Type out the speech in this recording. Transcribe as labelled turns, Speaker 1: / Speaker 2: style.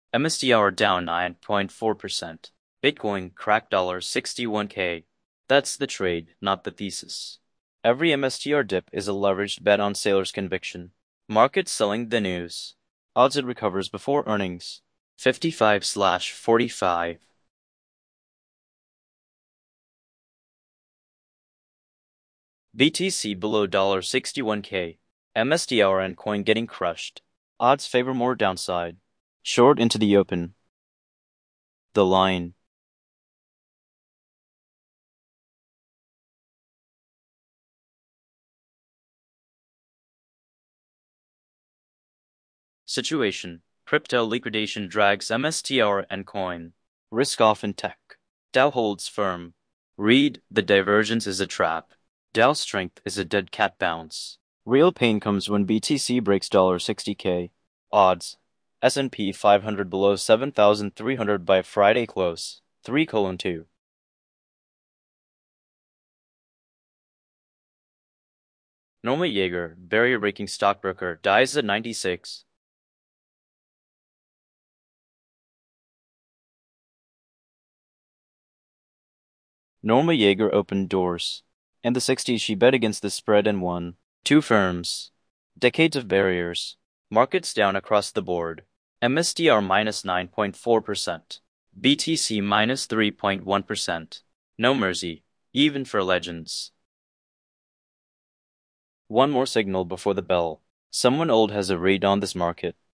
Speaker 1: MSTR down 9.4%. Bitcoin cracked $61K. That's the trade, not the thesis. Every MSTR dip is a leveraged bet on Saylor's conviction. Market selling the news. Odds it recovers before earnings. 55/45. BTC below $61K. MSTR and coin getting crushed. Odds favor more downside. Short into the open. The line. Situation. Crypto liquidation drags MSTR and coin. Risk off in tech. Dow holds firm. Read, the divergence is a trap. Dow strength is a dead cat bounce. Real pain comes when BTC breaks $60K. Odds. S&P 500 below 7,300 by Friday close. 3:2. Norma Yeager, barrier-breaking stockbroker, dies at 96. Norma Yeager opened doors. In the 60s, she bet against the spread and won. Two firms. Decades of barriers. Markets down across the board. MSTR minus 9.4%. BTC minus 3.1%. No mercy, even for legends. One more signal before the bell. Someone old has a read on this market.